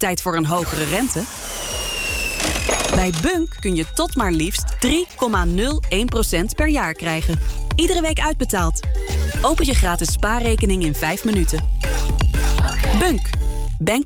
Tijd voor een hogere rente? Bij Bunk kun je tot maar liefst 3,01% per jaar krijgen. Iedere week uitbetaald. Open je gratis spaarrekening in 5 minuten. Bunk. Bank